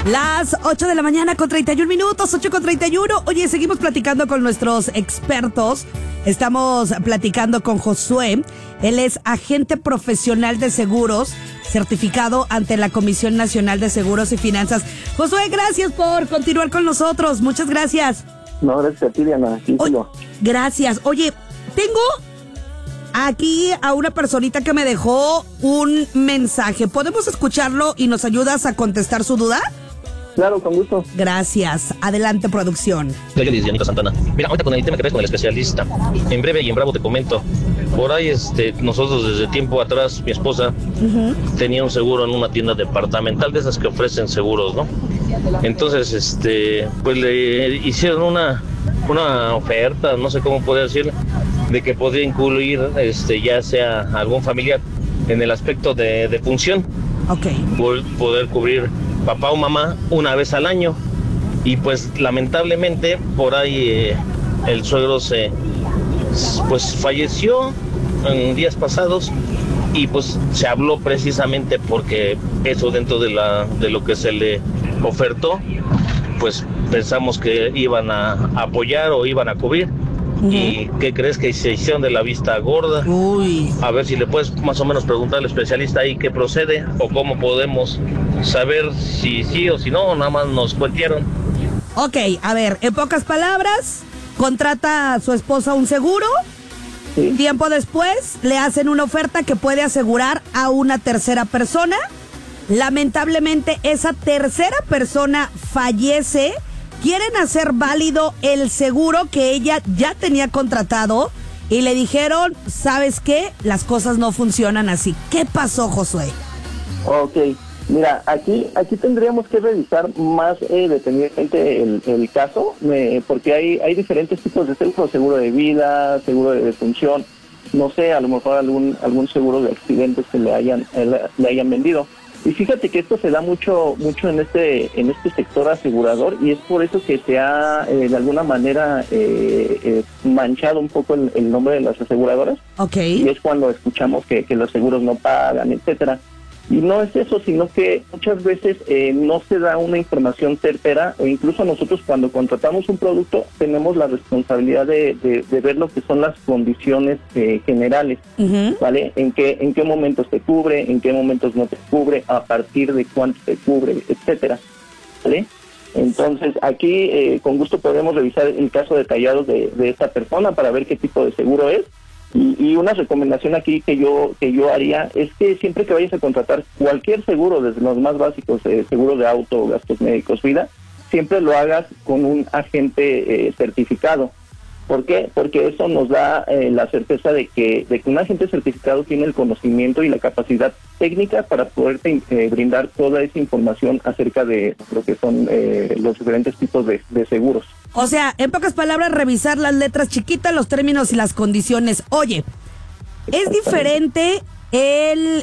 Las 8 de la mañana con 31 minutos, 8 con 31. Oye, seguimos platicando con nuestros expertos. Estamos platicando con Josué. Él es agente profesional de seguros, certificado ante la Comisión Nacional de Seguros y Finanzas. Josué, gracias por continuar con nosotros. Muchas gracias. No, gracias a ti, Diana. Gracias. Oye, tengo aquí a una personita que me dejó un mensaje. ¿Podemos escucharlo y nos ayudas a contestar su duda? Claro, con gusto. Gracias. Adelante, producción. Yo dice Dianita Santana. Mira, ahorita con el tema que ves con el especialista. En breve y en bravo te comento. Por ahí, nosotros desde tiempo atrás, mi esposa tenía un seguro en una tienda departamental de esas que ofrecen seguros, ¿no? Entonces, pues le hicieron una oferta, no sé cómo poder decir, de que podría incluir, ya sea algún familiar en el aspecto de función. Ok. Poder cubrir papá o mamá una vez al año. Y pues lamentablemente por ahí el suegro pues falleció en días pasados, y pues se habló precisamente porque eso dentro de lo que se le ofertó, pues pensamos que iban a apoyar o iban a cubrir. ¿Y qué crees? Que se hicieron de la vista gorda? Uy. A ver si le puedes más o menos preguntar al especialista ahí qué procede o cómo podemos saber si sí o si no, nada más nos cuentieron. Ok, a ver, en pocas palabras, contrata a su esposa un seguro. Sí. Tiempo después le hacen una oferta que puede asegurar a una tercera persona. Lamentablemente esa tercera persona fallece. Quieren hacer válido el seguro que ella ya tenía contratado y le dijeron, ¿sabes qué? Las cosas no funcionan así. ¿Qué pasó, Josué? Ok, mira, aquí tendríamos que revisar más detenidamente el caso, porque hay diferentes tipos de seguro: seguro de vida, seguro de defunción, no sé, a lo mejor algún seguro de accidentes que le hayan vendido. Y fíjate que esto se da mucho en este sector asegurador, y es por eso que se ha de alguna manera manchado un poco el nombre de las aseguradoras. Okay. Y es cuando escuchamos que los seguros no pagan, etcétera. Y no es eso, sino que muchas veces no se da una información certera, o incluso nosotros cuando contratamos un producto tenemos la responsabilidad de ver lo que son las condiciones generales, ¿vale? En qué momentos te cubre, en qué momentos no te cubre, a partir de cuánto te cubre, etcétera, ¿vale? Entonces aquí con gusto podemos revisar el caso detallado de esta persona para ver qué tipo de seguro es. Y una recomendación aquí que yo haría es que siempre que vayas a contratar cualquier seguro, desde los más básicos, seguro de auto, gastos médicos, vida, siempre lo hagas con un agente certificado. ¿Por qué? Porque eso nos da la certeza de que un agente certificado tiene el conocimiento y la capacidad técnica para poderte brindar toda esa información acerca de lo que son los diferentes tipos de seguros. O sea, en pocas palabras, revisar las letras chiquitas, los términos y las condiciones. Oye, ¿es diferente el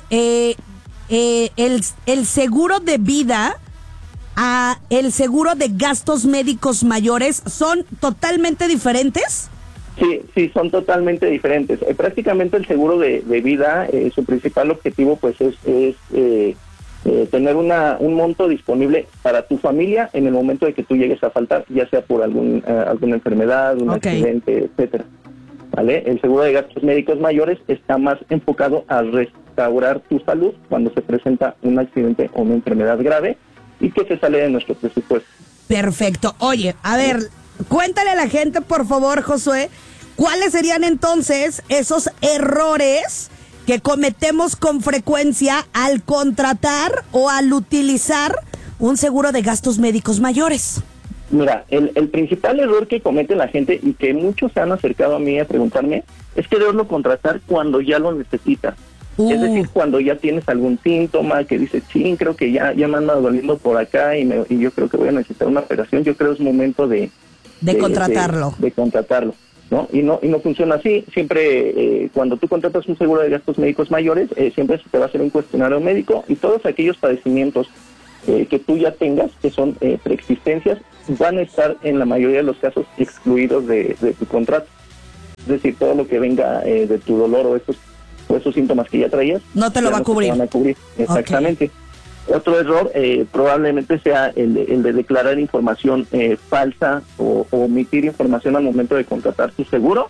seguro de vida a el seguro de gastos médicos mayores? ¿Son totalmente diferentes? Sí, son totalmente diferentes. Prácticamente el seguro de vida, su principal objetivo pues es tener un monto disponible para tu familia en el momento de que tú llegues a faltar, ya sea por alguna enfermedad, un accidente, etcétera. ¿Vale? El seguro de gastos médicos mayores está más enfocado a restaurar tu salud cuando se presenta un accidente o una enfermedad grave y que se sale de nuestro presupuesto. Perfecto. Oye, a ver, cuéntale a la gente, por favor, Josué, ¿cuáles serían entonces esos errores que cometemos con frecuencia al contratar o al utilizar un seguro de gastos médicos mayores? Mira, el principal error que comete la gente, y que muchos se han acercado a mí a preguntarme, es quererlo contratar cuando ya lo necesitas. Es decir, cuando ya tienes algún síntoma que dices, sí, creo que ya me anda doliendo por acá y yo creo que voy a necesitar una operación, yo creo que es momento de contratarlo. De contratarlo, ¿no? Y no funciona así. Siempre cuando tú contratas un seguro de gastos médicos mayores, siempre se te va a hacer un cuestionario médico, y todos aquellos padecimientos que tú ya tengas, que son preexistencias, van a estar en la mayoría de los casos excluidos de tu contrato. Es decir, todo lo que venga de tu dolor o esos síntomas que ya traías, no te lo va a cubrir. Van a cubrir, exactamente. Otro error probablemente sea el de declarar información falsa o omitir información al momento de contratar tu seguro.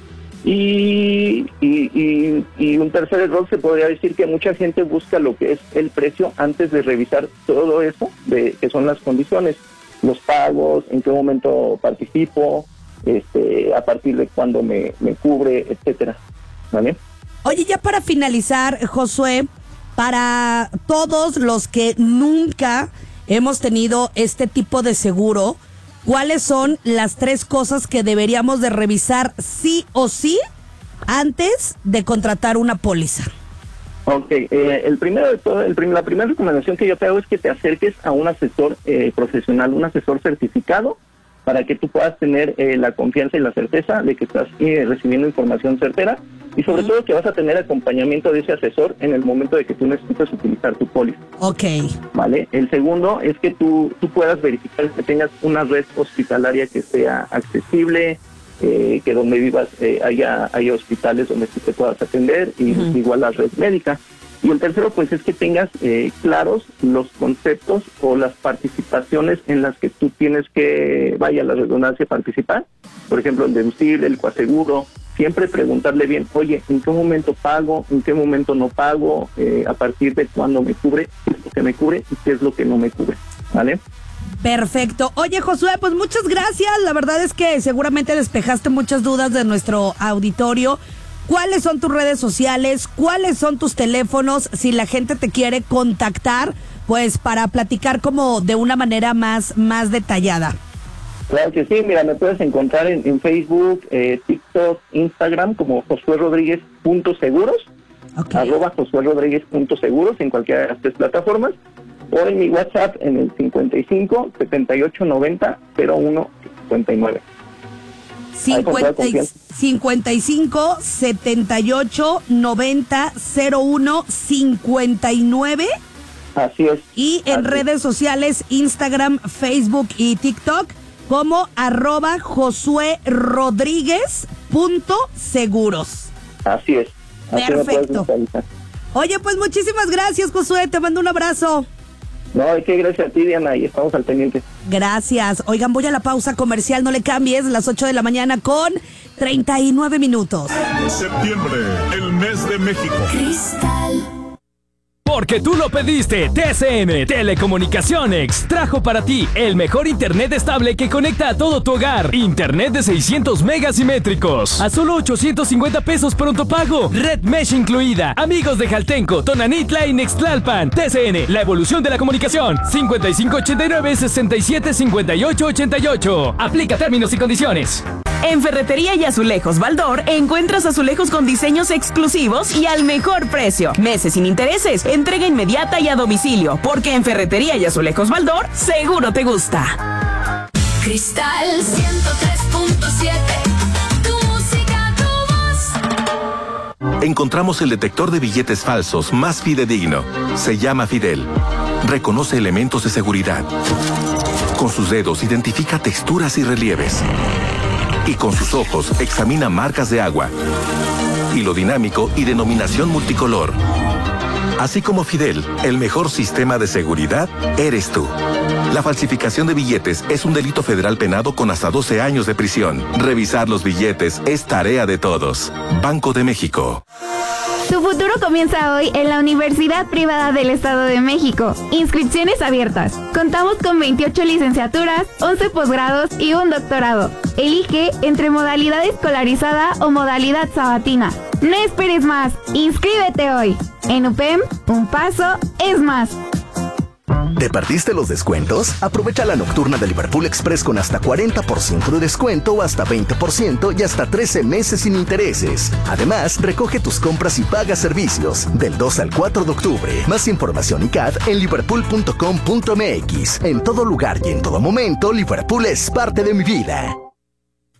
Y un tercer error se podría decir que mucha gente busca lo que es el precio antes de revisar todo eso, que son las condiciones, los pagos, en qué momento participo, a partir de cuándo me cubre, etcétera. ¿Vale? Oye, ya para finalizar, Josué, para todos los que nunca hemos tenido este tipo de seguro, ¿cuáles son las 3 cosas que deberíamos de revisar sí o sí antes de contratar una póliza? Ok, el primero de todo, la primera recomendación que yo te hago es que te acerques a un asesor profesional, un asesor certificado, para que tú puedas tener la confianza y la certeza de que estás recibiendo información certera y sobre todo que vas a tener acompañamiento de ese asesor en el momento de que tú necesites utilizar tu póliza. Ok. ¿Vale? El segundo es que tú puedas verificar que tengas una red hospitalaria que sea accesible, que donde vivas haya hospitales donde tú te puedas atender y igual la red médica. Y el tercero, pues, es que tengas claros los conceptos o las participaciones en las que tú tienes que, vaya la redundancia, participar. Por ejemplo, el deducible, el coaseguro. Siempre preguntarle bien, oye, ¿en qué momento pago? ¿En qué momento no pago? ¿A partir de cuándo me cubre? ¿Qué es lo que me cubre y qué es lo que no me cubre? ¿Vale? Perfecto. Oye, Josué, pues muchas gracias. La verdad es que seguramente despejaste muchas dudas de nuestro auditorio. ¿Cuáles son tus redes sociales? ¿Cuáles son tus teléfonos? Si la gente te quiere contactar, pues para platicar como de una manera más detallada. Claro que sí, mira, me puedes encontrar en Facebook, TikTok, Instagram como josuerodriguez.seguros, Okay. @josuerodriguez.seguros en cualquiera de las 3 plataformas, o en mi WhatsApp en el 55 78 90 01 59. 55 78 90 01 59. Así es. Y en redes sociales, Instagram, Facebook y TikTok como @josuerodriguez.seguros. Así es. Así Perfecto. Oye, pues muchísimas gracias, Josué. Te mando un abrazo. No, hay que gracias a ti, Diana, y estamos al pendiente. Gracias. Oigan, voy a la pausa comercial, no le cambies, las 8 de la mañana con 39 minutos. Septiembre, el mes de México. Cristal. Porque tú lo pediste, TCM Telecomunicaciones trajo para ti el mejor internet estable que conecta a todo tu hogar. Internet de 600 megas simétricos a solo 850 pesos pronto pago. Red Mesh incluida. Amigos de Jaltenco, Tonanitla y Nextlalpan. TCN, la evolución de la comunicación. 5589-675888. Aplica términos y condiciones. En Ferretería y Azulejos Baldor encuentras azulejos con diseños exclusivos y al mejor precio. Meses sin intereses, entrega inmediata y a domicilio, porque en Ferretería y Azulejos Baldor seguro te gusta. Cristal 103.7, tu música, tu voz. Encontramos el detector de billetes falsos más fidedigno. Se llama Fidel. Reconoce elementos de seguridad. Con sus dedos identifica texturas y relieves. Y con sus ojos examina marcas de agua, hilo dinámico y denominación multicolor. Así como Fidel, el mejor sistema de seguridad eres tú. La falsificación de billetes es un delito federal penado con hasta 12 años de prisión. Revisar los billetes es tarea de todos. Banco de México. Tu futuro comienza hoy en la Universidad Privada del Estado de México. Inscripciones abiertas. Contamos con 28 licenciaturas, 11 posgrados y un doctorado. Elige entre modalidad escolarizada o modalidad sabatina. No esperes más. Inscríbete hoy. En UPEM, un paso es más. ¿Te perdiste los descuentos? Aprovecha la nocturna de Liverpool Express con hasta 40% de descuento o hasta 20% y hasta 13 meses sin intereses. Además, recoge tus compras y paga servicios del 2 al 4 de octubre. Más información y CAD en liverpool.com.mx. En todo lugar y en todo momento, Liverpool es parte de mi vida.